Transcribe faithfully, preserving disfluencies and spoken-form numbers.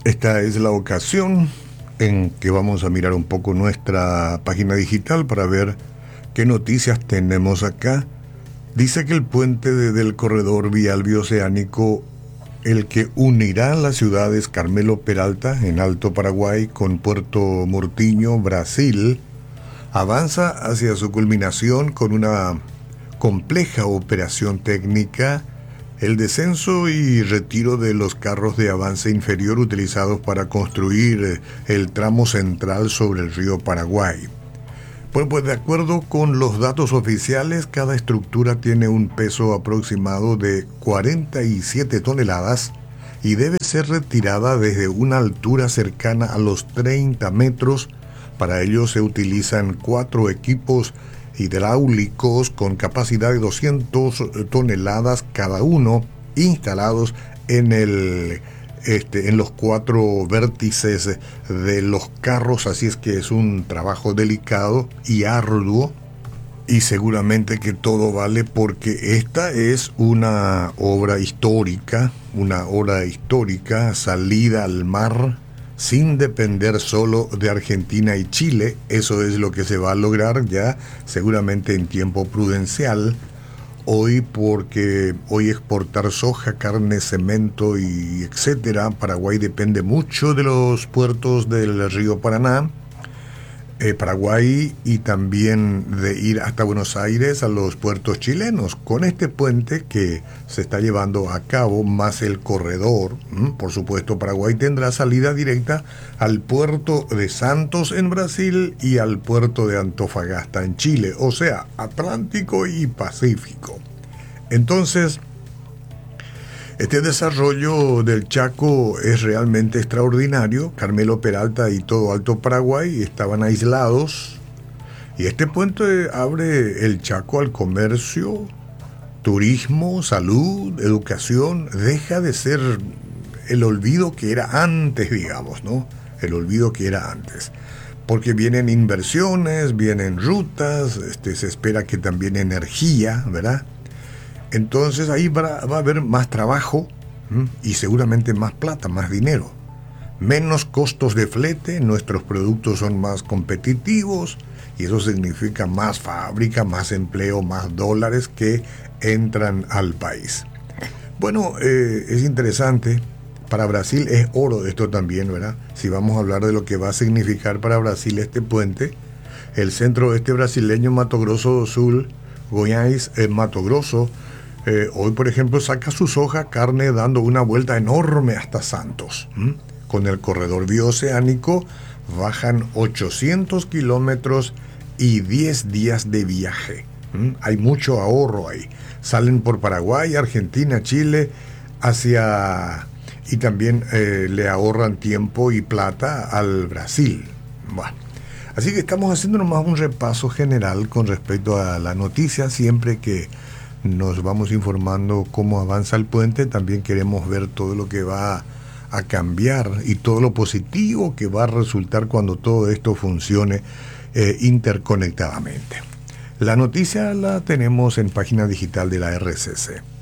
Esta es la ocasión en que vamos a mirar un poco nuestra página digital para ver qué noticias tenemos acá. Dice que el puente de, del corredor vial bioceánico, el que unirá las ciudades Carmelo Peralta, en Alto Paraguay, con Puerto Murtinho, Brasil, avanza hacia su culminación con una compleja operación técnica, el descenso y retiro de los carros de avance inferior utilizados para construir el tramo central sobre el río Paraguay. Bueno, pues de acuerdo con los datos oficiales, cada estructura tiene un peso aproximado de cuarenta y siete toneladas y debe ser retirada desde una altura cercana a los treinta metros. Para ello se utilizan cuatro equipos hidráulicos con capacidad de doscientas toneladas cada uno, instalados en el este en los cuatro vértices de los carros, así es que es un trabajo delicado y arduo, y seguramente que todo vale porque esta es una obra histórica, una obra histórica salida al mar sin depender solo de Argentina y Chile. Eso es lo que se va a lograr ya seguramente en tiempo prudencial hoy, porque hoy exportar soja, carne, cemento y etcétera, Paraguay depende mucho de los puertos del río Paraná, eh, Paraguay, y también de ir hasta Buenos Aires a los puertos chilenos. Con este puente que se está llevando a cabo, más el corredor, ¿m? por supuesto, Paraguay tendrá salida directa al puerto de Santos en Brasil y al puerto de Antofagasta en Chile, o sea, Atlántico y Pacífico. Entonces, este desarrollo del Chaco es realmente extraordinario. Carmelo Peralta y todo Alto Paraguay estaban aislados, y este puente abre el Chaco al comercio, turismo, salud, educación. Deja de ser el olvido que era antes, digamos, ¿no? El olvido que era antes. Porque vienen inversiones, vienen rutas, este, se espera que también energía, ¿verdad? Entonces ahí va, va a haber más trabajo, ¿m? Y seguramente más plata, más dinero. Menos costos de flete, nuestros productos son más competitivos y eso significa más fábrica, más empleo, más dólares que entran al país. Bueno, eh, es interesante. Para Brasil es oro esto también, ¿verdad? Si vamos a hablar de lo que va a significar para Brasil este puente, el centro oeste brasileño, Mato Grosso do Sul, Goiás, eh, Mato Grosso, eh, hoy por ejemplo saca su soja, carne, dando una vuelta enorme hasta Santos. ¿Mm? Con el corredor bioceánico bajan ochocientos kilómetros y diez días de viaje. ¿Mm? Hay mucho ahorro ahí. Salen por Paraguay, Argentina, Chile, hacia... y también eh, le ahorran tiempo y plata al Brasil. Bueno, así que estamos haciendo nomás un repaso general con respecto a la noticia. Siempre que nos vamos informando cómo avanza el puente, también queremos ver todo lo que va a cambiar y todo lo positivo que va a resultar cuando todo esto funcione eh, interconectadamente. La noticia la tenemos en página digital de la R C C.